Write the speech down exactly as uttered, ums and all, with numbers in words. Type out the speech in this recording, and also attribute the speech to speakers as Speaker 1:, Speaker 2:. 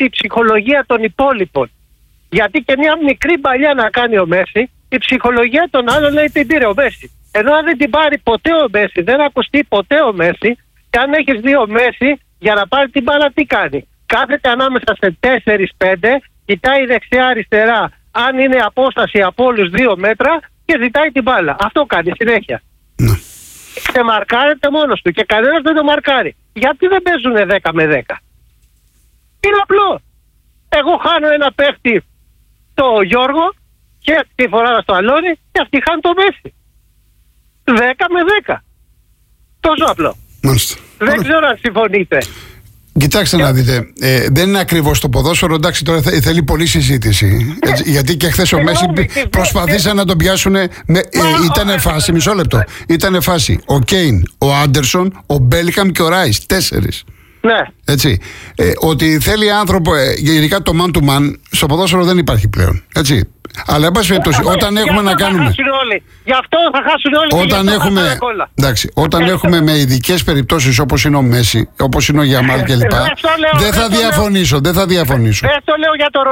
Speaker 1: αλλάξει η ψυχολογία των υπόλοιπων. Γιατί και μια μικρή παλιά να κάνει ο Μέση, η ψυχολογία των άλλων λέει την πήρε ο Μέση. Ενώ αν δεν την πάρει ποτέ ο Μέση, δεν ακουστεί ποτέ ο Μέση, και αν έχεις δύο Μέση, για να πάρει την μπάλα τι κάνει? Κάθεται ανάμεσα σε τέσσερα πέντε, κοιτάει δεξιά-αριστερά, αν είναι απόσταση από όλους δύο μέτρα και ζητάει την μπάλα. Αυτό κάνει συνέχεια.
Speaker 2: Ναι.
Speaker 1: Ξεμαρκάρεται μόνος του και κανένας δεν το μαρκάρει. Γιατί δεν παίζουν δέκα με δέκα? Είναι απλό. Εγώ χάνω ένα παίχτη, το Γιώργο, και τη φορά στο Αλόνι, και αυτοί χάνουν το Μέση. δέκα με δέκα. Τόσο απλό.
Speaker 2: Μάλιστα.
Speaker 1: Δεν Άρα... ξέρω αν συμφωνείτε.
Speaker 2: Κοιτάξτε yeah. να δείτε, ε, δεν είναι ακριβώς το ποδόσφαιρο, εντάξει, τώρα θε, θέλει πολλή συζήτηση. Έτσι, γιατί και χθες ο Μέση προσπαθήσαν να τον πιάσουν. Με, ε, ήταν φάση, μισό λεπτό. Ήταν φάση ο Κέιν, ο Άντερσον, ο Μπέλικαμ και ο Ράις. Τέσσερις. Ναι. Έτσι. Ε, ότι θέλει άνθρωπο, ε, γενικά το man to man, στο ποδόσφαιρο δεν υπάρχει πλέον. Έτσι. Αλλά εν πάση περιπτώσει, όταν έχουμε να κάνουμε.
Speaker 1: Γι' αυτό θα χάσουν όλοι.
Speaker 2: Όταν έχουμε, εντάξει, όταν έχουμε με ειδικές περιπτώσεις όπως είναι ο Μέση, όπως είναι ο Γιαμάλ κλπ. Δεν θα διαφωνήσω, δεν θα διαφωνήσω.
Speaker 1: Δεν το λέω για το